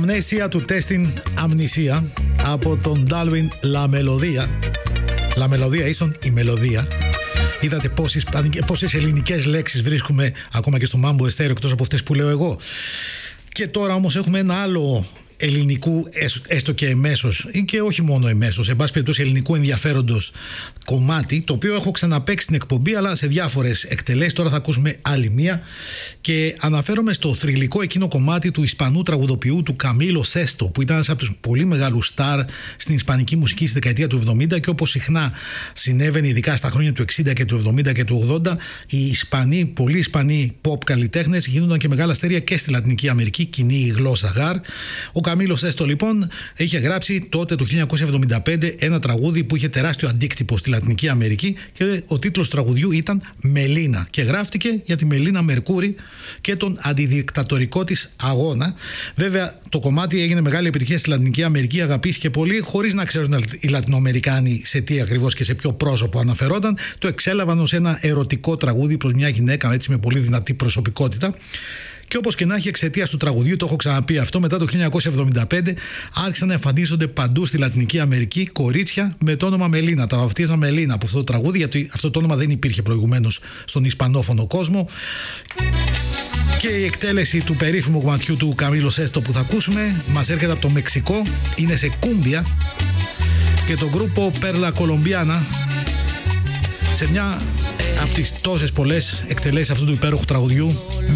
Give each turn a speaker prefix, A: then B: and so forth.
A: Αμνέσια του τέστην αμνησία από τον Darwin La Melodía. La Melodía ίσον η μελωδία. Είδατε πόσες ελληνικές λέξεις βρίσκουμε ακόμα και στο Mambo Estéreo εκτός από αυτές που λέω εγώ. Και τώρα όμως έχουμε ένα άλλο ελληνικού, έστω και εμέσως ή και όχι μόνο εμέσως, εν πάση περιπτώσει ελληνικού ενδιαφέροντος κομμάτι, το οποίο έχω ξαναπαίξει στην εκπομπή αλλά σε διάφορες εκτελέσεις. Τώρα θα ακούσουμε άλλη μία και αναφέρομαι στο θρυλικό εκείνο κομμάτι του Ισπανού τραγουδοποιού του Καμίλο Σέστο, που ήταν ένας από τους πολύ μεγάλους στάρ στην ισπανική μουσική στη δεκαετία του 70, και όπως συχνά συνέβαινε ειδικά στα χρόνια του 60 και του 70 και του 80, οι πολλοί Ισπανοί pop καλλιτέχνες γίνονταν και μεγάλα αστέρια και στη Λατινική Αμερική, κοινή η γλώσσα γάρ. Ο Καμίλο Σέστο λοιπόν είχε γράψει τότε το 1975 ένα τραγούδι που είχε τεράστιο αντίκτυπο στη Λατινική Αμερική και ο τίτλος τραγουδιού ήταν Μελίνα και γράφτηκε για τη Μελίνα Μερκούρη και τον αντιδικτατορικό της αγώνα. Βέβαια το κομμάτι έγινε μεγάλη επιτυχία στη Λατινική Αμερική, αγαπήθηκε πολύ, χωρίς να ξέρουν οι Λατινοαμερικάνοι σε τι ακριβώς και σε ποιο πρόσωπο αναφερόταν. Το εξέλαβαν ως ένα ερωτικό τραγούδι προς μια γυναίκα έτσι με πολύ δυνατή προσωπικότητα. Και όπως και να έχει, εξαιτίας του τραγουδιού, το έχω ξαναπεί αυτό, μετά το 1975 άρχισαν να εμφανίζονται παντού στη Λατινική Αμερική κορίτσια με το όνομα Μελίνα. Τα βαφτίζαν Μελίνα από αυτό το τραγούδι, γιατί αυτό το όνομα δεν υπήρχε προηγουμένως στον ισπανόφωνο κόσμο. Και η εκτέλεση του περίφημου κομματιού του Καμίλο Σέστο που θα ακούσουμε μας έρχεται από το Μεξικό, είναι σε κούμπια και το γκρούπο Perla Colombiana, σε μια από τις τόσες πολλές εκτελέσεις αυτού του υπέροχου τραγουδιού